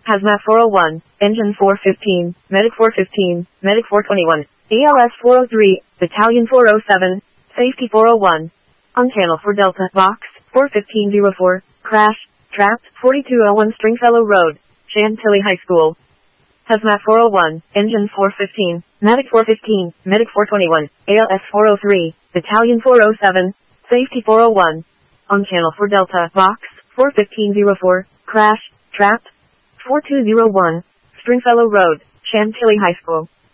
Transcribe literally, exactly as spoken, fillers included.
Hazmat four oh one, Engine four fifteen, Medic four fifteen, Medic four twenty-one, A L S four oh three, Battalion four oh seven, Safety four oh one. On channel for Delta, Box, four fifteen oh four, Crash, Trapped, forty-two oh one Stringfellow Road, Chantilly High School. Hazmat four oh one, Engine four fifteen, Medic four fifteen, Medic four twenty-one, A L S four oh three, Battalion four oh seven, Safety four oh one. On channel for Delta, Box, four fifteen oh four, Crash, Trapped, forty-two oh one, Stringfellow Road, Chantilly High School.